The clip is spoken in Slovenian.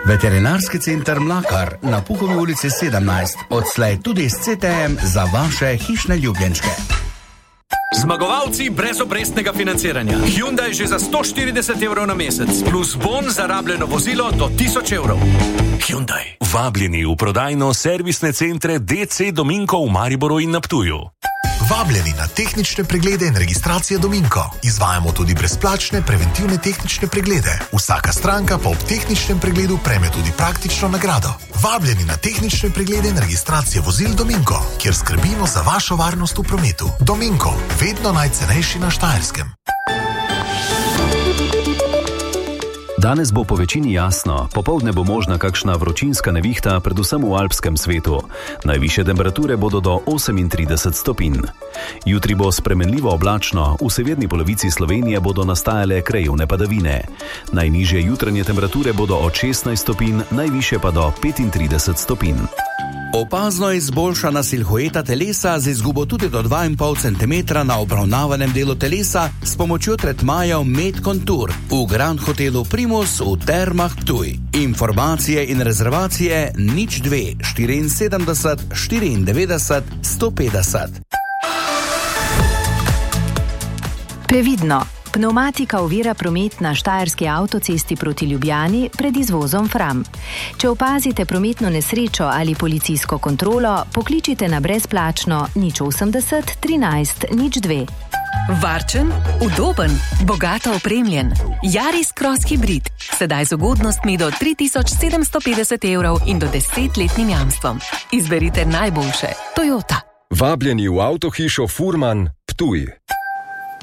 Veterinarski center Mlakar na Puhovi ulici 17, odslej tudi s CTM za vaše hišne ljubljenčke. Zmagovalci brezobrestnega financiranja. Hyundai že za 140 evrov na mesec, plus bon za rabljeno vozilo do 1000 evrov. Hyundai. Vabljeni v prodajno servisne centre DC Dominko v Mariboru in na Ptuju. Vabljeni na tehnične preglede in registracije Dominko. Izvajamo tudi brezplačne preventivne tehnične preglede. Vsaka stranka pa ob tehničnem pregledu prejme tudi praktično nagrado. Vabljeni na tehnične preglede in registracije vozil Dominko, kjer skrbimo za vašo varnost v prometu. Dominko, vedno najcenejši na Štajerskem. Danes bo po večini jasno, popoldne bo možna kakšna vročinska nevihta, predvsem v alpskem svetu. Najvišje temperature bodo do 38 stopinj. Jutri bo spremenljivo oblačno, v severni polovici Slovenije bodo nastajale krajevne padavine. Najnižje jutranje temperature bodo od 16 stopinj, najvišje pa do 35 stopinj. Opazno izboljšana silhueta telesa z izgubo tudi do 2,5 cm na obravnavanem delu telesa s pomočjo tretmajev Med Contour v Grand Hotelu Primus v Termah Ptuj. Informacije in rezervacije 02 74 94 150. Previdno. Pneumatika ovira promet na štajerski avtocesti proti Ljubljani pred izvozom Fram. Če opazite prometno nesrečo ali policijsko kontrolo, pokličite na brezplačno 080 13 02. Varčen, udoben, bogato opremljen. Yaris Cross Hybrid. Sedaj z ugodnostmi do 3750 evrov in do 10-letnim jamstvom. Izberite najboljše. Toyota. Vabljeni v avtohišo Furman, Ptuj.